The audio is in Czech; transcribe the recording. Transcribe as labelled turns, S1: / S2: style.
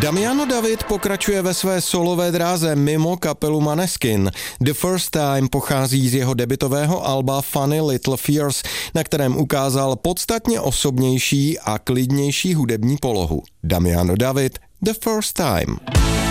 S1: Damiano David pokračuje ve své solové dráze mimo kapelu Måneskin. The First Time pochází z jeho debutového alba Funny Little Fears, na kterém ukázal podstatně osobnější a klidnější hudební polohu. Damiano David, The First Time.